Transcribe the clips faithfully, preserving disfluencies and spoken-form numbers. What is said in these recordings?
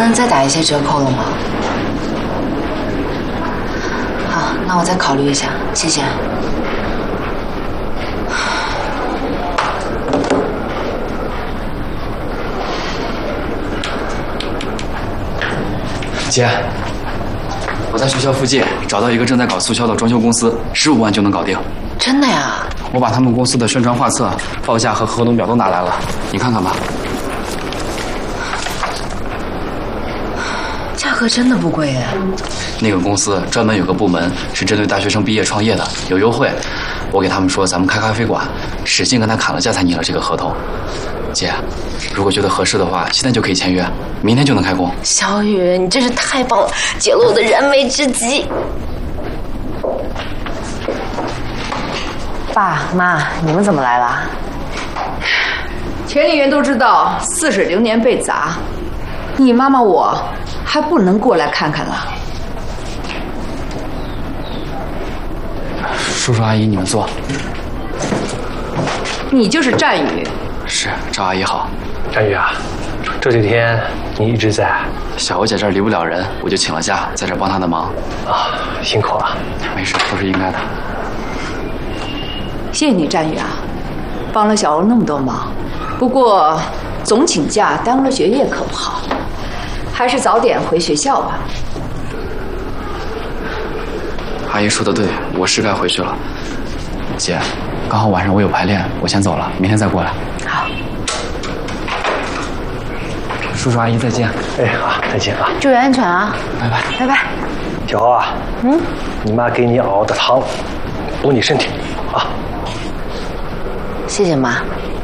能再打一些折扣了吗？好，那我再考虑一下，谢谢。 姐，我在学校附近找到一个正在搞促销的装修公司，十五万就能搞定。 真的呀？ 我把他们公司的宣传画册、报价和合同表都拿来了，你看看吧。 价格真的不贵耶。 那个公司专门有个部门是针对大学生毕业创业的，有优惠。我给他们说咱们开咖啡馆，使劲跟他砍了价才拟了这个合同。姐，如果觉得合适的话，现在就可以签约，明天就能开工。 小雨，你真是太棒了，解了我的燃眉之急。爸妈，你们怎么来了？ 全里园都知道似水流年被砸，你妈妈我还不能过来看看了。 叔叔阿姨，你们坐。 你就是战宇。 是，赵阿姨好。 战宇啊，这几天你一直在。 小欧姐这儿离不了人，我就请了假，在这儿帮她的忙。 啊，辛苦了。 没事，都是应该的。 谢谢你，战宇啊，帮了小欧那么多忙。不过总请假耽误了学业可不好，还是早点回学校吧。 阿姨说的对，我是该回去了。姐，刚好晚上我有排练，我先走了，明天再过来。 好。 叔叔阿姨再见。 哎，好，再见啊！ 注意安全啊！ 拜拜， 拜拜。 小欧啊，嗯，你妈给你熬的汤，补你身体啊。 谢谢妈。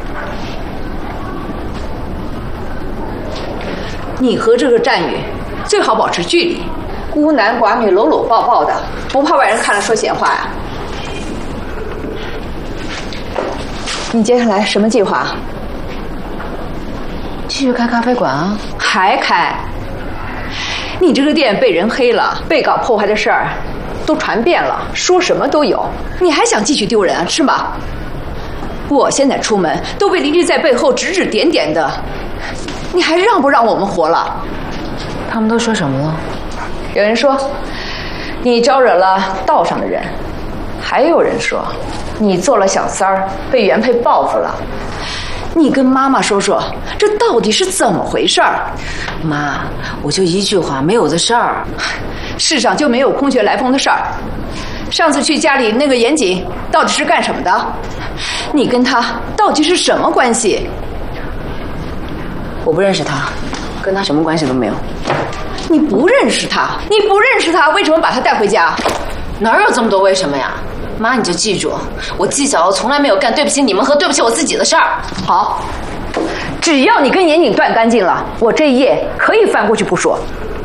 你和这个战宇最好保持距离，孤男寡女搂搂抱抱的，不怕外人看了说闲话呀？你接下来什么计划？ 继续开咖啡馆啊？ 还开？你这个店被人黑了，被搞破坏的事儿都传遍了，说什么都有，你还想继续丢人是吗？我现在出门都被邻居在背后指指点点的，你还让不让我们活了？ 他们都说什么了？ 有人说你招惹了道上的人，还有人说你做了小三儿，被原配报复了。你跟妈妈说说，这到底是怎么回事儿？ 妈，我就一句话，没有的事儿。 世上就没有空穴来风的事儿。上次去家里那个严谨到底是干什么的？你跟他到底是什么关系？ 我不认识他，跟他什么关系都没有。 你不认识他？你不认识他，为什么把他带回家？ 哪有这么多为什么呀？妈，你就记住，我季小欧从来没有干对不起你们和对不起我自己的事儿。 好，只要你跟严谨断干净了，我这一页可以翻过去不说。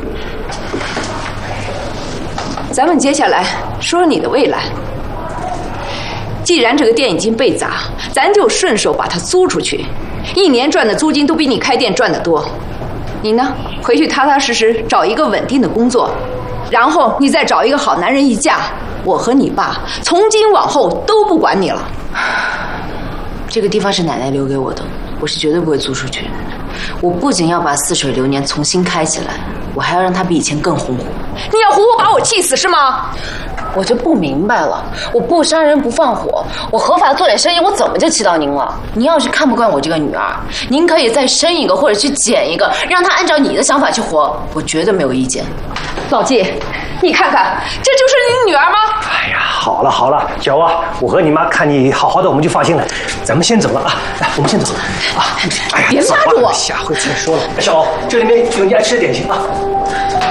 咱们接下来说说你的未来。既然这个店已经被砸，咱就顺手把它租出去，一年赚的租金都比你开店赚得多。你呢，回去踏踏实实找一个稳定的工作，然后你再找一个好男人一嫁，我和你爸从今往后都不管你了。 这个地方是奶奶留给我的，我是绝对不会租出去。我不仅要把似水流年重新开起来，我还要让它比以前更红火。 你要活活把我气死是吗？ 我就不明白了，我不杀人不放火，我合法做点生意，我怎么就气到您了？您要是看不惯我这个女儿，您可以再生一个或者去捡一个，让她按照你的想法去活，我绝对没有意见。 老季，你看看，这就是你女儿吗？ 哎呀，好了好了，小欧啊，我和你妈看你好好的，我们就放心了。咱们先走了啊，来，我们先走啊。哎呀， 别拉着我， 下回再说了。小欧，这里面有你爱吃的点心啊。